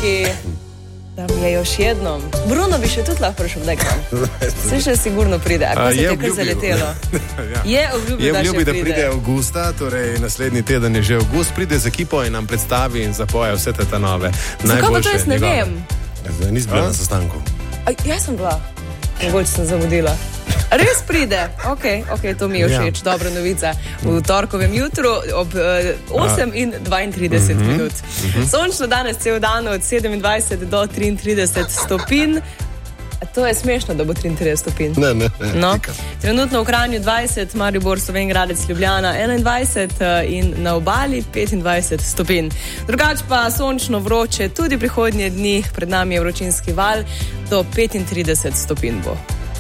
Primorski, da mi je još jednom. Bruno bi še tudi lahko prišel nekam. Vse še sigurno pride. Kako se ti je kar zaletelo? Je obljubil, da pride avgusta, torej naslednji teden je že avgust, pride z ekipo in nam predstavi in zapoje vse te nove. Zakaj pa to jaz ne vem? Nisem bila na sestanku. Jaz sem bila. Mogoče sem zamudila. Res pride? Ok, to mi je všeč. Dobra novica. V torkovem jutru ob 8:32 minut. Sončno danes cel dan od 27 do 33 stopinj. To je smešno, da bo 33 stopinj. Ne. No. Trenutno v Kranju 20, Maribor, Slovenj Gradec, Ljubljana 21 in na obali 25 stopinj. Drugače pa sončno vroče tudi prihodnje dni, pred nami je vročinski val, do 35 stopinj bo.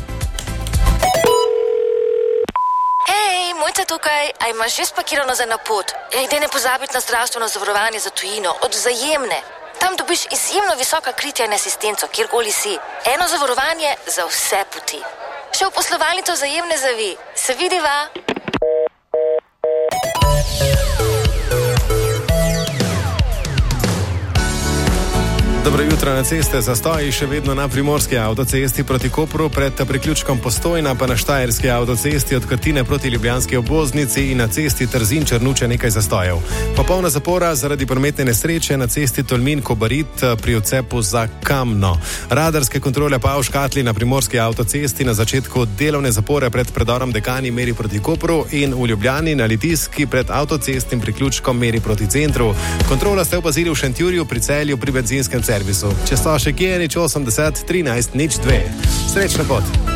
Hej, Mojca tukaj, a imaš že spakirano za napot? Daj ne pozabiti na zdravstveno zavarovanje za tujino od Vzajemne. Tam dobiš izjemno visoka kritja in asistenco, kjerkoli si. Eno zavarovanje za vse poti. Še v poslovalnico Vzajemne zavi. Se vidiva? Dobro jutro na ceste, zastoji še vedno na primorski avtocesti proti Kopru, pred priključkom Postojna pa na štajerski avtocesti od Krtine proti ljubljanski obvoznici in na cesti Trzin-Črnuče nekaj zastojev. Popolna zapora zaradi prometne nesreče na cesti Tolmin-Kobarid pri odcepu za Kamno. Radarske kontrole pa v Škatli na primorski avtocesti na začetku delovne zapore pred predorom Dekani meri proti Kopru in v Ljubljani na Litijski pred avtocestnim priključkom meri proti centru. Kontrola ste opazili v Šentjurju, pri Celju, pri benzinskem servisu. Če so še kje, nič 80 13 nič 2. Srečna pot.